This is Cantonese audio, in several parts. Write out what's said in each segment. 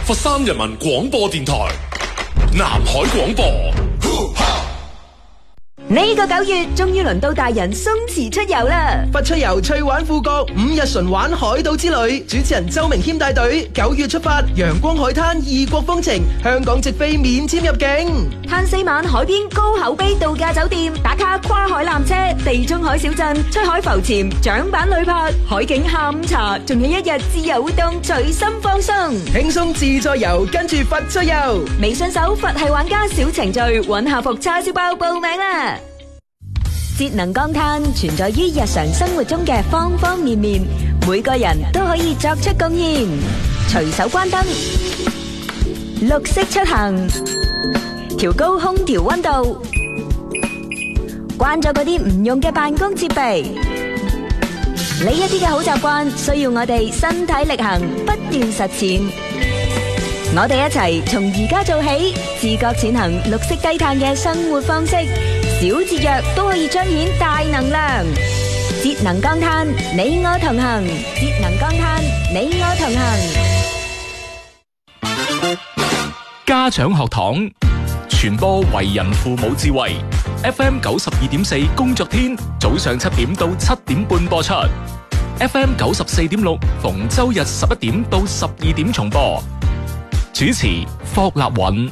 佛山人民廣播電台，南海廣播。 呢個9月終於輪到大人鬆弛出遊啦！ 佛出遊趣玩富國5日純玩海島之旅，主持人周明謙帶隊9月出發，陽光海灘異國風情，香港直飛免簽入境， 攤4晚海邊高口碑度假酒店，打卡跨海纜車、地中海小鎮、出海浮潛、槳板旅拍、海景下午茶，仲有1日自由活動，隨心放鬆， 輕鬆自在遊，跟住佛出遊。 微信搜佛系玩家小程序，揾下服叉燒包報名啦！節能降碳存在於日常生活中嘅方方面面，每個人都可以作出貢獻。隨手關燈，綠色出行，調高空調溫度，關咗嗰啲唔用嘅辦公設備。呢一啲嘅好習慣需要我哋身體力行，不斷實踐。我哋一齊從而家做起，自覺踐行綠色低碳嘅生活方式。小節約都可以彰顯大能量，節能降碳，你我同行。節能降碳，你我同行。家長學堂傳播為人父母智慧 ，FM 92.4工作天早上7點到7點半播出 ，FM 94.6逢周日11點到12點重播。主持霍立允。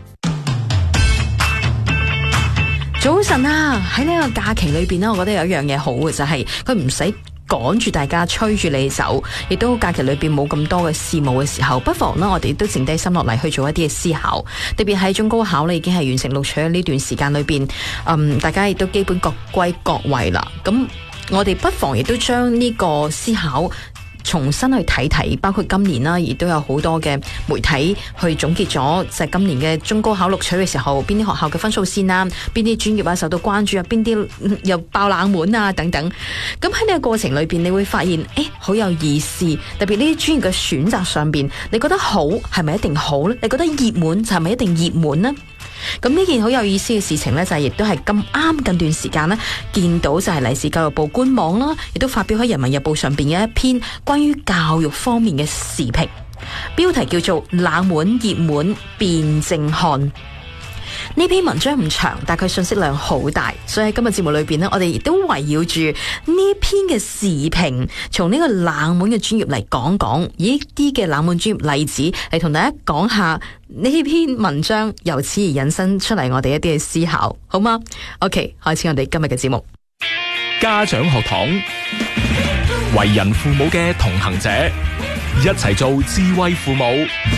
早晨啊！喺呢個假期裏邊咧，我覺得有一樣嘢好嘅就係佢唔使趕住大家催住你走，亦都假期裏邊冇咁多嘅事務嘅時候，不妨呢我哋都靜低心落嚟去做一啲嘅思考。特別喺中高考咧已經係完成錄取呢段時間裏邊，大家亦都基本各歸各位啦。咁我哋不妨亦都將呢個思考重新去睇睇，包括今年啦，亦都有好多嘅媒體去總結咗，就係今年嘅中高考錄取嘅時候，邊啲學校嘅分數線啊，邊啲專業啊受到關注啊，邊啲又爆冷門啊等等。咁喺呢個過程裏邊，你會發現，好有意思。特別呢啲專業嘅選擇上邊，你覺得好係咪一定好呢？你覺得熱門就係咪一定熱門呢？咁呢件好有意思嘅事情呢，就係亦都係咁啱近段時間呢，見到就係嚟自教育部官網啦，亦都發表喺人民日報上邊嘅一篇關於教育方面嘅時評，標題叫做冷門熱門辯證看。呢篇文章唔長，但佢信息量好大，所以喺今日節目裏邊呢，我哋亦都圍繞住呢篇嘅時評，從呢個冷門嘅專業嚟講講，以一啲嘅冷門專業例子嚟同大家講下呢篇文章，由此而引申出嚟我哋一啲嘅思考，好嗎？ OK， 開始我哋今日嘅節目。 家長學堂，為人父母嘅同行者，一齊做智慧父母。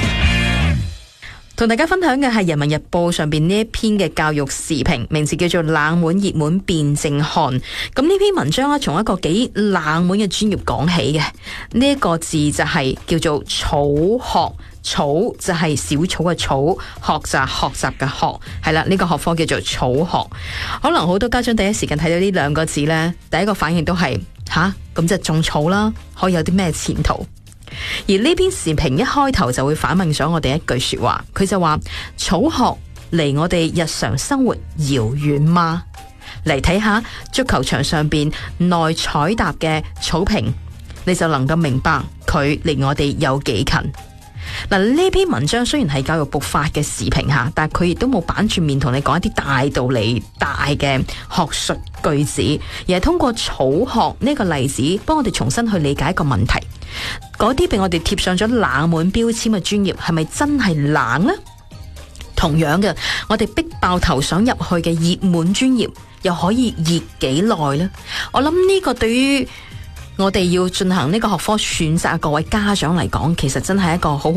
同大家分享嘅係《人民日報》上邊呢一篇嘅教育時評，名字叫做《冷門熱門辯證看》。咁呢篇文章咧，從一個幾冷門嘅專業講起嘅。呢一個字就係叫做草學，草就係小草嘅草，學就係學習嘅學，係啦，呢個學科叫做草學。可能好多家長第一時間睇到呢兩個字呢，第一個反應都係吓，咁即係種草啦，可以有啲咩前途？而呢篇時評一開頭就會反問咗我哋一句說話，佢就話：草學離我哋日常生活遙遠嗎？嚟睇下足球場上邊內彩搭嘅草坪，你就能夠明白佢離我哋有幾近。嗱，呢篇文章雖然係教育部發嘅時評吓，但係佢亦都冇板住面同你講一啲大道理、大嘅學術句子，而係通過草學呢個例子，幫我哋重新去理解一個問題。嗰啲被我哋貼上咗冷門標籤嘅專業，係咪真係冷呢？同樣嘅，我哋逼爆頭想入去嘅熱門專業，又可以熱幾耐呢？我諗呢個對於我哋要進行呢個學科選擇嘅各位家長嚟講，其實真係一個好